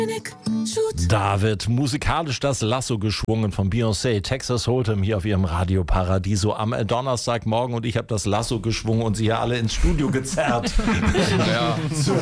Da wird musikalisch das Lasso geschwungen von Beyoncé. Texas Hold'em hier auf ihrem Radio Paradiso am Donnerstagmorgen und ich habe das Lasso geschwungen und sie hier alle ins Studio gezerrt. Ja.